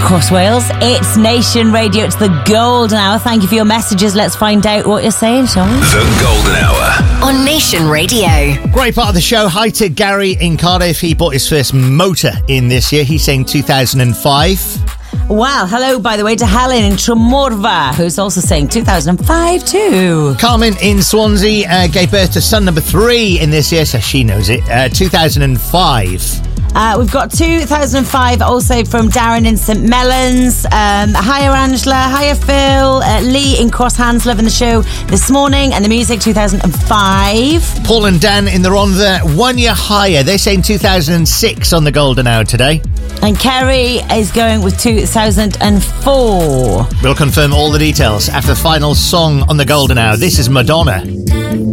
across Wales. It's Nation Radio. It's the Golden Hour. Thank you for your messages. Let's find out what you're saying, shall we? The Golden Hour on Nation Radio. Great part of the show. Hi to Gary in Cardiff. He bought his first motor in this year. He's saying 2005. Well, hello, by the way, to Helen in Tremorva, who's also saying 2005 too. Carmen in Swansea gave birth to son number 3 in this year, so she knows it. 2005. We've got 2005 also from Darren in St Mellons. Hiya Angela, hiya Phil, Lee in Crosshands, loving the show this morning, and the music 2005. Paul and Dan in the Rhondda, 1 year higher. They're saying 2006 on the Golden Hour today. And Kerry is going with 2004. We'll confirm all the details after the final song on the Golden Hour. This is Madonna.